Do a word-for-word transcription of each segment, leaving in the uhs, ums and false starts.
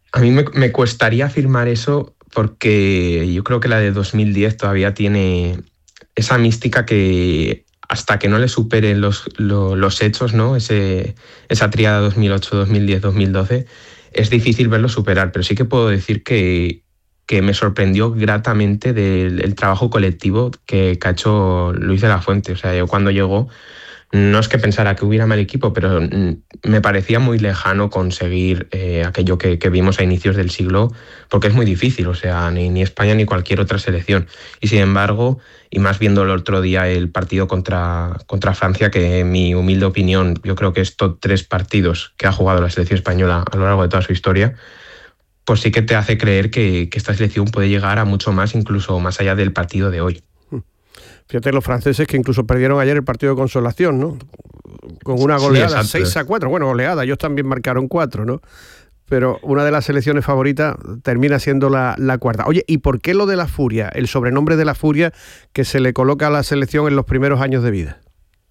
A mí me, me cuestaría afirmar eso porque yo creo que la de dos mil diez todavía tiene esa mística que hasta que no le superen los, los, los hechos, ¿no? Ese, esa tríada dos mil ocho, dos mil diez, dos mil doce, es difícil verlo superar, pero sí que puedo decir que, que me sorprendió gratamente del el trabajo colectivo que, que ha hecho Luis de la Fuente. O sea, yo cuando llegó, no es que pensara que hubiera mal equipo, pero me parecía muy lejano conseguir eh, aquello que, que vimos a inicios del siglo, porque es muy difícil, o sea, ni, ni España ni cualquier otra selección. Y sin embargo, y más viendo el otro día el partido contra, contra Francia, que en mi humilde opinión yo creo que es top tres partidos que ha jugado la selección española a lo largo de toda su historia, pues sí que te hace creer que, que esta selección puede llegar a mucho más, incluso más allá del partido de hoy. Fíjate, los franceses que incluso perdieron ayer el partido de consolación, ¿no? Con una goleada, sí, seis a cuatro. Bueno, goleada, ellos también marcaron cuatro, ¿no? Pero una de las selecciones favoritas termina siendo la, la cuarta. Oye, ¿y por qué lo de la Furia? El sobrenombre de la Furia que se le coloca a la selección en los primeros años de vida.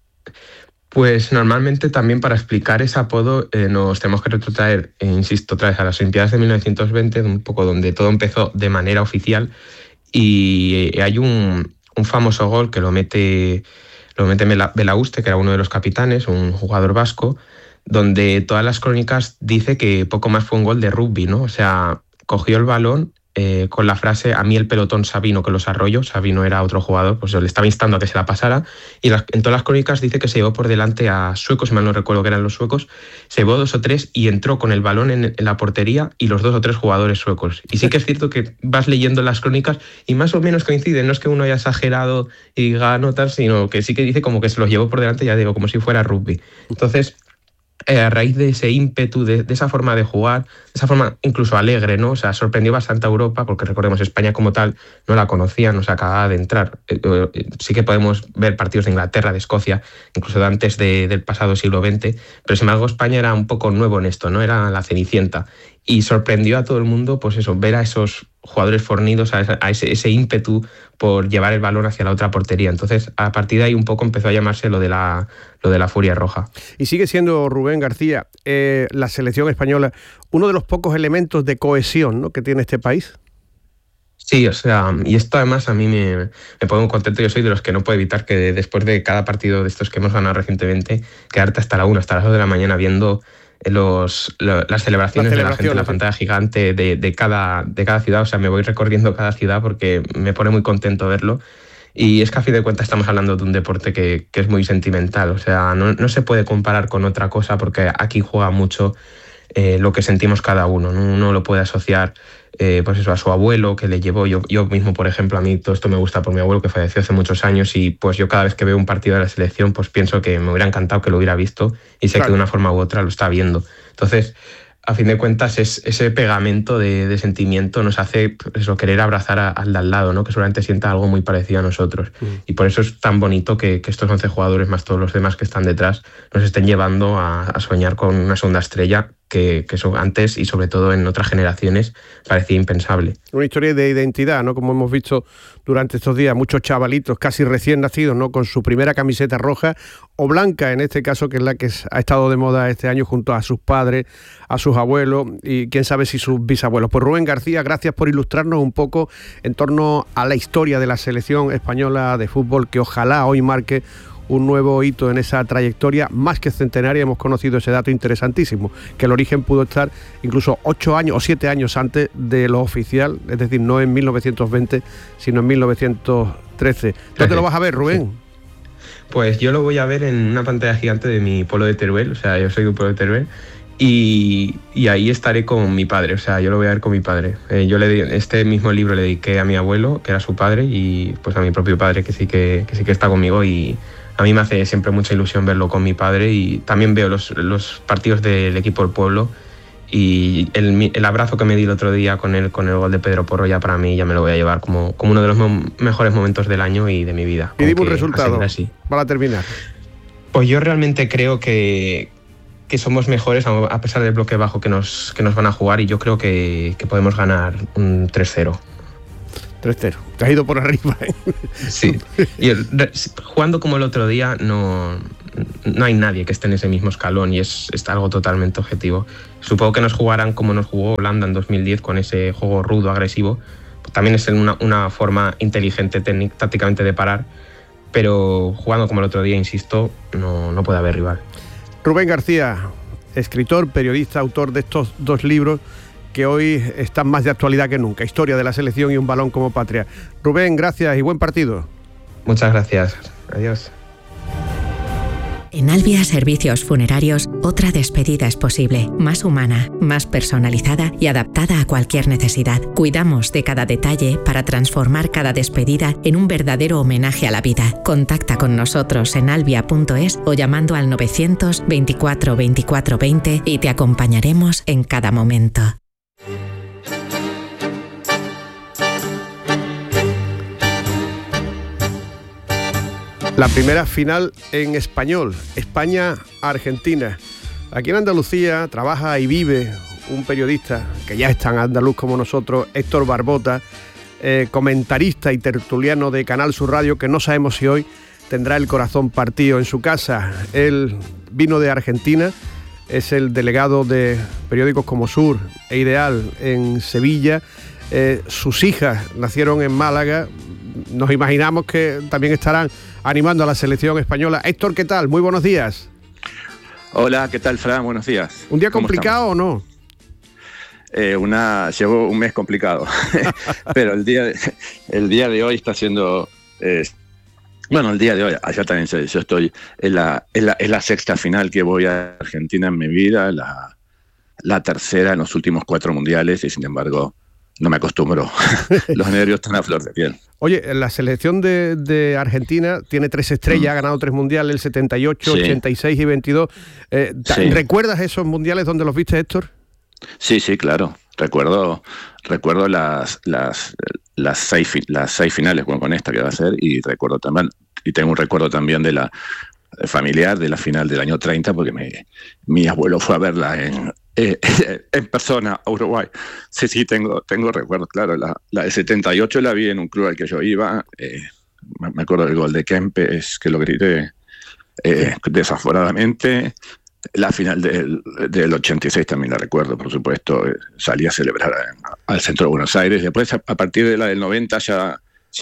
Pues normalmente también para explicar ese apodo eh, nos tenemos que retrotraer, eh, insisto, otra vez a las Olimpiadas de mil novecientos veinte, un poco donde todo empezó de manera oficial, y eh, hay un... un famoso gol que lo mete, lo mete Belauste, que era uno de los capitanes, un jugador vasco, donde todas las crónicas dice que poco más fue un gol de rugby, ¿no? O sea, cogió el balón eh, con la frase "a mí el pelotón Sabino que los arroyo". Sabino era otro jugador, pues le estaba instando a que se la pasara, y las, en todas las crónicas dice que se llevó por delante a suecos, si mal no recuerdo que eran los suecos, se llevó dos o tres y entró con el balón en, en la portería y los dos o tres jugadores suecos. Y sí que es cierto que vas leyendo las crónicas y más o menos coinciden, no es que uno haya exagerado y diga no tal, sino que sí que dice como que se los llevó por delante, ya digo, como si fuera rugby. Entonces, Eh, a raíz de ese ímpetu, de, de esa forma de jugar, de esa forma incluso alegre, ¿no? O sea, sorprendió bastante a Europa, porque recordemos, España como tal no la conocía, no se acababa de entrar. Eh, eh, sí que podemos ver partidos de Inglaterra, de Escocia, incluso de antes de, del pasado siglo veinte, pero sin embargo España era un poco nuevo en esto, ¿no? Era la cenicienta. Y sorprendió a todo el mundo, pues eso, ver a esos jugadores fornidos, a, esa, a ese, ese ímpetu por llevar el balón hacia la otra portería. Entonces, a partir de ahí un poco empezó a llamarse lo de la, lo de la Furia Roja. Y sigue siendo, Rubén García, eh, la selección española uno de los pocos elementos de cohesión, ¿no?, que tiene este país. Sí, o sea, y esto además a mí me, me pone muy contento. Yo soy de los que no puedo evitar que después de cada partido de estos que hemos ganado recientemente, quedarte hasta la una, hasta las dos de la mañana viendo Los, lo, las celebraciones de la gente en la pantalla gigante de, de, cada, de cada ciudad. O sea, me voy recorriendo cada ciudad porque me pone muy contento verlo. Y es que a fin de cuentas estamos hablando de un deporte que, que es muy sentimental. O sea, no, no se puede comparar con otra cosa porque aquí juega mucho eh, lo que sentimos cada uno, ¿no? Uno lo puede asociar eh, pues eso, a su abuelo que le llevó. Yo, yo mismo, por ejemplo, a mí todo esto me gusta por mi abuelo que falleció hace muchos años, y pues yo cada vez que veo un partido de la selección pues pienso que me hubiera encantado que lo hubiera visto, y sé claro que de una forma u otra lo está viendo. Entonces, a fin de cuentas, es, ese pegamento de, de sentimiento nos hace eso, querer abrazar a, al de al lado, ¿no?, que seguramente sienta algo muy parecido a nosotros. Mm. Y por eso es tan bonito que, que estos once jugadores, más todos los demás que están detrás, nos estén llevando a, a soñar con una segunda estrella que, que eso antes y sobre todo en otras generaciones parecía impensable. Una historia de identidad, ¿no?, como hemos visto durante estos días, muchos chavalitos casi recién nacidos, ¿no?, con su primera camiseta roja o blanca, en este caso, que es la que ha estado de moda este año, junto a sus padres, a sus abuelos y quién sabe si sus bisabuelos. Pues Rubén García, gracias por ilustrarnos un poco en torno a la historia de la selección española de fútbol, que ojalá hoy marque un nuevo hito en esa trayectoria más que centenaria. Hemos conocido ese dato interesantísimo, que el origen pudo estar incluso ocho años o siete años antes de lo oficial, es decir, no en mil novecientos veinte, sino en mil novecientos trece. ¿Dónde lo vas a ver, Rubén? Pues yo lo voy a ver en una pantalla gigante de mi pueblo de Teruel, o sea, yo soy de un pueblo de Teruel, y, y ahí estaré con mi padre, o sea, yo lo voy a ver con mi padre. Eh, yo le este mismo libro le dediqué a mi abuelo, que era su padre, y pues a mi propio padre, que sí que, que sí que está conmigo, y a mí me hace siempre mucha ilusión verlo con mi padre, y también veo los, los partidos del equipo del pueblo, y el, el abrazo que me di el otro día con él, con el gol de Pedro Porro, ya para mí ya me lo voy a llevar como, como uno de los mo mejores momentos del año y de mi vida. Y dime un resultado para terminar. Pues yo realmente creo que, que somos mejores a pesar del bloque bajo que nos, que nos van a jugar, y yo creo que, que podemos ganar un tres cero. tres cero. Te has ido por arriba, ¿eh? Sí. Y el, jugando como el otro día no, no hay nadie que esté en ese mismo escalón y es, es algo totalmente objetivo. Supongo que nos jugarán como nos jugó Holanda en dos mil diez con ese juego rudo, agresivo. También es una, una forma inteligente técnica, tácticamente de parar, pero jugando como el otro día, insisto, no, no puede haber rival. Rubén García, escritor, periodista, autor de estos dos libros que hoy están más de actualidad que nunca, Historia de la selección y un balón como patria. Rubén, gracias y buen partido. Muchas gracias. Adiós. En Albia Servicios Funerarios, otra despedida es posible, más humana, más personalizada y adaptada a cualquier necesidad. Cuidamos de cada detalle para transformar cada despedida en un verdadero homenaje a la vida. Contacta con nosotros en albia punto es o llamando al novecientos veinticuatro veinticuatro veinte y te acompañaremos en cada momento. La primera final en español, España-Argentina. Aquí en Andalucía trabaja y vive un periodista que ya es tan andaluz como nosotros, Héctor Barbota, eh, comentarista y tertuliano de Canal Sur Radio, que no sabemos si hoy tendrá el corazón partido en su casa. Él vino de Argentina, es el delegado de periódicos como Sur e Ideal en Sevilla. Eh, sus hijas nacieron en Málaga. Nos imaginamos que también estarán animando a la selección española. Héctor, ¿qué tal? Muy buenos días. Hola, ¿qué tal, Fran? Buenos días. ¿Un día complicado o no? Eh, una, llevo un mes complicado, pero el día, de, el día de hoy está siendo... Eh, bueno, el día de hoy, allá también yo estoy... En la, en la, en la sexta final que voy a Argentina en mi vida, la, la tercera en los últimos cuatro mundiales, y sin embargo no me acostumbro. Los nervios están a flor de piel. Oye, la selección de, de Argentina tiene tres estrellas, mm. ha ganado tres mundiales, el setenta y ocho, sí. ochenta y seis y veintidós. Eh, sí. ¿Recuerdas esos mundiales donde los viste, Héctor? Sí, sí, claro. Recuerdo, recuerdo las, las, las, seis, las seis finales con, con esta que va a ser, y recuerdo también, y tengo un recuerdo también de la familiar de la final del año treinta, porque me, mi abuelo fue a verla en, eh, en persona a Uruguay. Sí, sí, tengo, tengo recuerdos, claro. La, la del setenta y ocho la vi en un club al que yo iba. Eh, me acuerdo del gol de Kempes, que lo grité eh, desaforadamente. La final del, del ochenta y seis también la recuerdo, por supuesto. Eh, salí a celebrar a, al centro de Buenos Aires. Después, a, a partir de la del noventa, ya,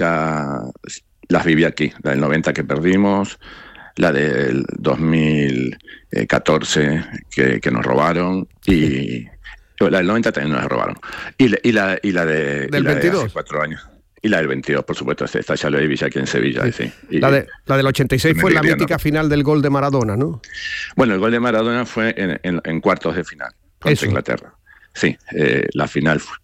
ya las viví aquí. La del noventa que perdimos, la del dos mil catorce que, que nos robaron, y la del noventa también nos robaron, y la, y la, y la de, ¿Del y la veintidós? De hace cuatro años, y la del veintidós, por supuesto, esta ya lo viví aquí en Sevilla. Sí. Sí. Y, la, de, la del ochenta y seis fue la mítica final del gol de Maradona, ¿no? Bueno, el gol de Maradona fue en, en, en cuartos de final contra Eso. Inglaterra. Sí, eh, la final fue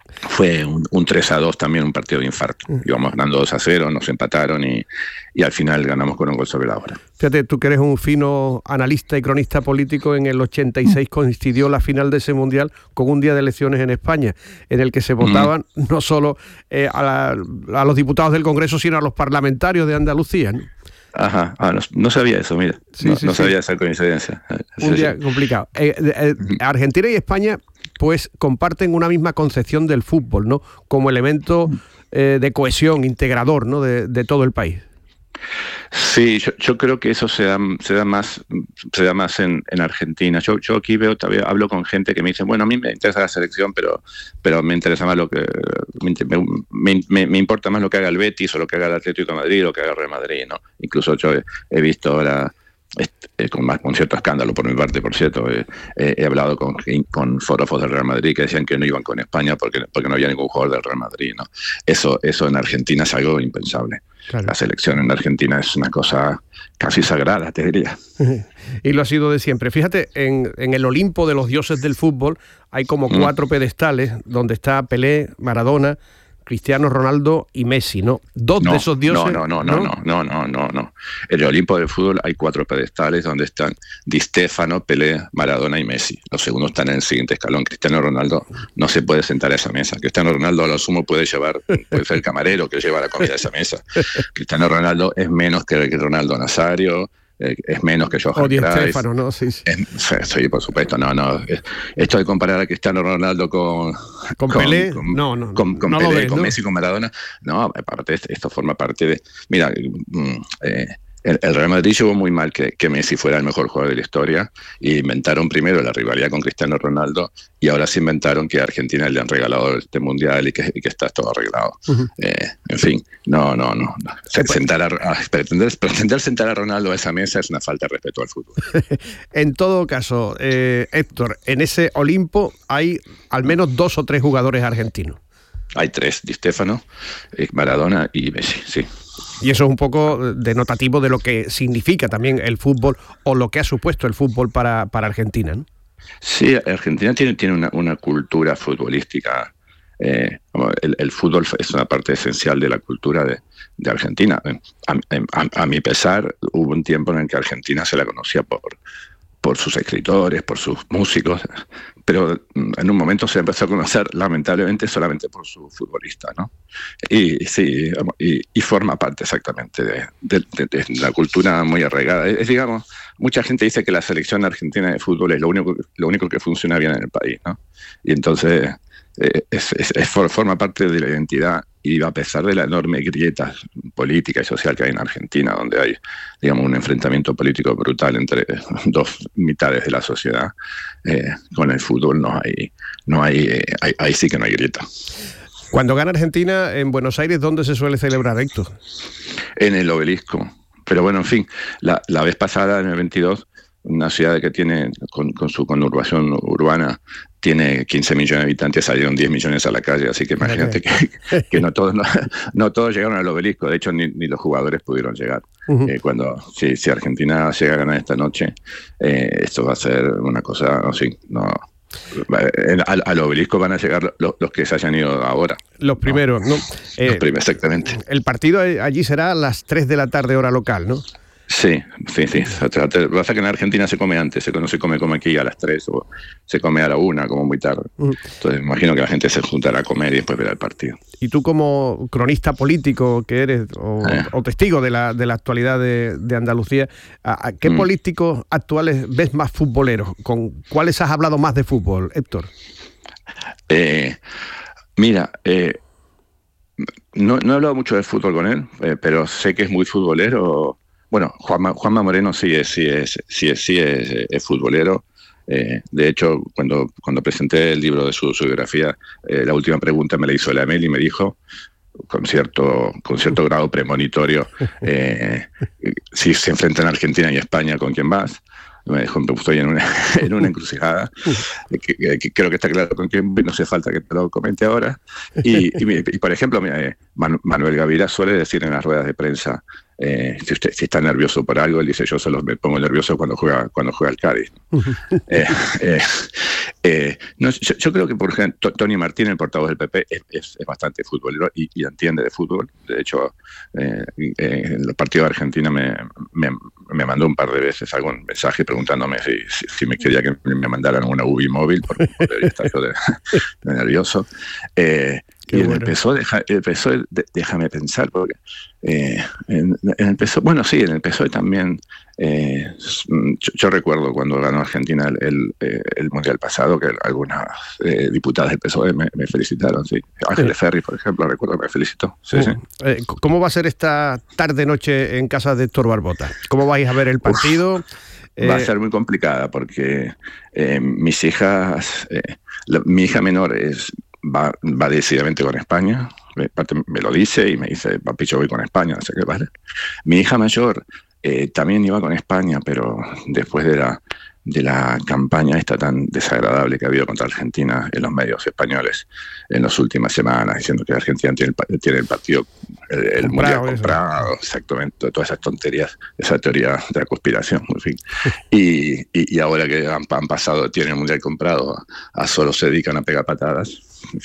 Fue un, un tres a dos también, un partido de infarto. Íbamos ganando dos a cero, nos empataron y, y al final ganamos con un gol sobre la hora. Fíjate, tú que eres un fino analista y cronista político, en el ochenta y seis coincidió la final de ese mundial con un día de elecciones en España, en el que se votaban mm. no solo eh, a, la, a los diputados del Congreso, sino a los parlamentarios de Andalucía, ¿no? Ajá, ah, no, no sabía eso, mira. Sí, no, sí, no sabía sí. esa coincidencia. Un día sí. complicado. Eh, eh, Argentina y España pues comparten una misma concepción del fútbol, ¿no? Como elemento eh, de cohesión, integrador, ¿no? de, de todo el país. Sí, yo, yo creo que eso se da, se da más, se da más en, en Argentina. Yo, yo aquí veo, todavía hablo con gente que me dice, bueno, a mí me interesa la selección, pero, pero me interesa más lo que me, me, me importa más lo que haga el Betis o lo que haga el Atlético de Madrid o lo que haga el Real Madrid, ¿no? Incluso yo he, he visto ahora, eh, con, más, con cierto escándalo por mi parte, por cierto, eh, eh, he hablado con, con fotógrafos del Real Madrid que decían que no iban con España porque, porque no había ningún jugador del Real Madrid, ¿no? Eso, eso en Argentina es algo impensable. Claro. La selección en Argentina es una cosa casi sagrada, te diría. Y lo ha sido de siempre. Fíjate, en, en el Olimpo de los dioses del fútbol hay como cuatro mm. pedestales donde está Pelé, Maradona, Cristiano Ronaldo y Messi, ¿no? Dos no, de esos dioses... No, no, no, no, no, no, no, no, no. En el Olimpo del fútbol hay cuatro pedestales donde están Di Stéfano, Pelé, Maradona y Messi. Los segundos están en el siguiente escalón. Cristiano Ronaldo no se puede sentar a esa mesa. Cristiano Ronaldo a lo sumo puede llevar, puede ser el camarero que lleva la comida a esa mesa. Cristiano Ronaldo es menos que Ronaldo Nazario, es menos que Johan Cruyff. Stefano, ¿no? Sí, sí. sí, por supuesto, no, no. Esto de comparar a Cristiano Ronaldo con... ¿Con, con Pelé? Con, no, no. Con, con no Pelé, ves, con ¿no? Messi, con Maradona. No, aparte, esto forma parte de... Mira, eh, El, el Real Madrid llevó muy mal que, que Messi fuera el mejor jugador de la historia y inventaron primero la rivalidad con Cristiano Ronaldo y ahora se inventaron que a Argentina le han regalado este mundial y que, y que está todo arreglado. Uh-huh. Eh, en fin, no, no, no. no. Sentar a, a, pretender, pretender sentar a Ronaldo a esa mesa es una falta de respeto al fútbol. En todo caso, eh, Héctor, en ese Olimpo hay al menos dos o tres jugadores argentinos. Hay tres, Di Stéfano, Maradona y Messi, sí. Y eso es un poco denotativo de lo que significa también el fútbol o lo que ha supuesto el fútbol para, para Argentina, ¿no? Sí, Argentina tiene, tiene una, una cultura futbolística. Eh, el, el fútbol es una parte esencial de la cultura de, de Argentina. A, a, a mi pesar, hubo un tiempo en el que Argentina se la conocía por, por sus escritores, por sus músicos, pero en un momento se empezó a conocer, lamentablemente, solamente por su futbolista, ¿no? Y sí, y, y forma parte exactamente de, de, de, de la cultura muy arraigada. Es, digamos, mucha gente dice que la selección argentina de fútbol es lo único, lo único que funciona bien en el país, ¿no? Y entonces eh, es, es, es, forma parte de la identidad, y a pesar de la enorme grieta política y social que hay en Argentina, donde hay, digamos, un enfrentamiento político brutal entre dos mitades de la sociedad, eh, con el fútbol no hay, no hay, eh, hay, ahí sí que no hay grieta. Cuando gana Argentina en Buenos Aires, ¿dónde se suele celebrar, Héctor? En el Obelisco. Pero bueno, en fin, la, la vez pasada, en el veintidós, una ciudad que tiene, con, con su conurbación urbana, tiene quince millones de habitantes, salieron diez millones a la calle, así que imagínate que, que no, todos, no, no todos llegaron al Obelisco, de hecho ni, ni los jugadores pudieron llegar. Uh-huh. Eh, cuando si, si Argentina llega a ganar esta noche, eh, esto va a ser una cosa, no, sí, no... Al, al Obelisco van a llegar los, los que se hayan ido ahora. Los primeros, ¿no? ¿no? Eh, los primeros, exactamente. El partido allí será a las tres de la tarde, hora local, ¿no? Sí, sí, sí. Pasa que en Argentina se come antes, no se come como aquí a las tres, o se come a la una, como muy tarde. Entonces imagino que la gente se juntará a comer y después verá el partido. Y tú, como cronista político que eres, o, eh. o testigo de la, de la actualidad de, de Andalucía, ¿a, a qué mm. políticos actuales ves más futboleros? ¿Con cuáles has hablado más de fútbol, Héctor? Eh, mira, eh, no, no he hablado mucho de fútbol con él, eh, pero sé que es muy futbolero. Bueno, Juanma, Juanma Moreno sí es, sí es, sí es, sí es, es futbolero. Eh, de hecho, cuando, cuando presenté el libro de su, su biografía, eh, la última pregunta me la hizo la Mel y me dijo, con cierto, con cierto grado premonitorio, eh, si se enfrentan Argentina y España, ¿con quién vas? Me dijo, estoy en una, en una encrucijada, que, que, que creo que está claro con quién, no hace falta que te lo comente ahora. Y, y, y por ejemplo, mira, Manuel Gavira suele decir en las ruedas de prensa, Eh, si usted si está nervioso por algo, él dice, yo solo me pongo nervioso cuando juega cuando juega el Cádiz. eh, eh, eh, no, yo, yo creo que, por ejemplo, Tony Martín, el portavoz del P P, es, es, es bastante futbolero y, y entiende de fútbol. De hecho, eh, eh, en el partido de Argentina me, me, me mandó un par de veces algún mensaje preguntándome si, si, si me quería que me mandaran una U B I móvil, porque podría estar yo de, de nervioso. Eh, Qué y en bueno. el P S O E, deja, el P S O E de, déjame pensar, porque eh, en, en el P S O E, bueno, sí, en el P S O E también, eh, yo, yo recuerdo cuando ganó Argentina el, el, el Mundial pasado, que algunas eh, diputadas del P S O E me, me felicitaron, sí. Ángeles sí. Ferri, por ejemplo, recuerdo que me felicitó. Sí, uh, sí. Eh, ¿Cómo va a ser esta tarde-noche en casa de Héctor Barbota? ¿Cómo vais a ver el partido? Uf. Va a ser muy complicada porque eh, mis hijas, eh, la, mi hija menor es... Va, va decididamente con España, me, me lo dice y me dice, papi, yo voy con España, no sé qué, vale. Mi hija mayor eh, también iba con España, pero después de la, de la campaña esta tan desagradable que ha habido contra Argentina en los medios españoles en las últimas semanas, diciendo que Argentina tiene el, tiene el partido, el, el comprado, mundial comprado, eso. Exactamente, todas esas tonterías, esa teoría de la conspiración, en fin. Y, y, y ahora que han, han pasado, tienen el mundial comprado, a, a solo se dedican a pegar patadas.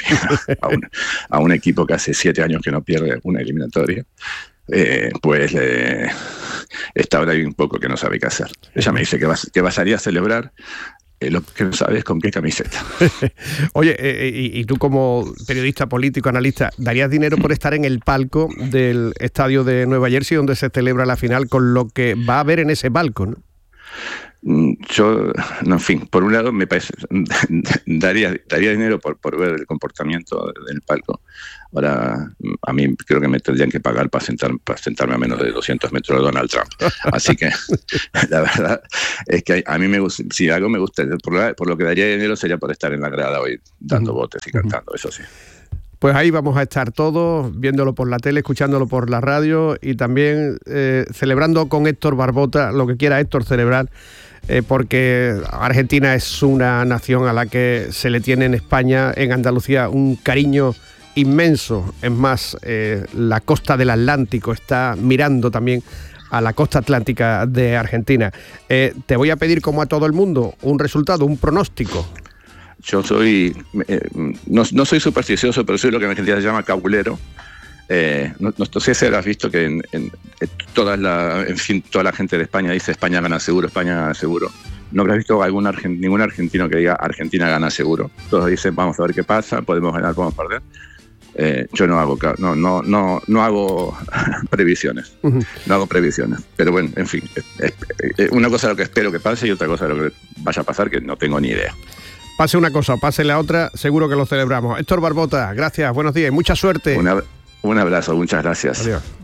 A un, a un equipo que hace siete años que no pierde una eliminatoria, eh, pues eh, está ahora ahí un poco que no sabe qué hacer. Ella me dice que, vas, que vas a ir a celebrar, eh, lo que no sabes con qué camiseta. Oye, eh, y, y tú como periodista político, analista, ¿darías dinero por estar en el palco del estadio de Nueva Jersey donde se celebra la final con lo que va a haber en ese palco, ¿no? Yo, no, en fin, por un lado me parece, daría, daría dinero por, por ver el comportamiento del palco. Ahora, a mí creo que me tendrían que pagar para, sentar, para sentarme a menos de doscientos metros de Donald Trump. Así que la verdad es que a mí me gusta, si algo me gusta, por lo, por lo que daría dinero sería por estar en la grada hoy dando uh-huh. botes y cantando, uh-huh. eso sí. Pues ahí vamos a estar todos, viéndolo por la tele, escuchándolo por la radio y también eh, celebrando con Héctor Barbota lo que quiera Héctor celebrar, eh, porque Argentina es una nación a la que se le tiene en España, en Andalucía, un cariño inmenso. Es más, eh, la costa del Atlántico está mirando también a la costa atlántica de Argentina. Eh, te voy a pedir, como a todo el mundo, un resultado, un pronóstico. Yo soy, eh, no, no soy supersticioso, pero soy lo que en Argentina se llama cabulero. Eh, no, no sé si has visto que en, en, en, toda la, en fin, toda la gente de España dice España gana seguro, España gana seguro. No habrás visto algún argent, ningún argentino que diga Argentina gana seguro. Todos dicen vamos a ver qué pasa, podemos ganar, podemos perder. Eh, yo no hago no no no no hago previsiones, uh-huh. no hago previsiones. Pero bueno, en fin, es, es, es una cosa lo que espero que pase y otra cosa lo que vaya a pasar que no tengo ni idea. Pase una cosa, pase la otra, seguro que lo celebramos. Héctor Barbota, gracias, buenos días y mucha suerte. Una, un abrazo, muchas gracias. Adiós.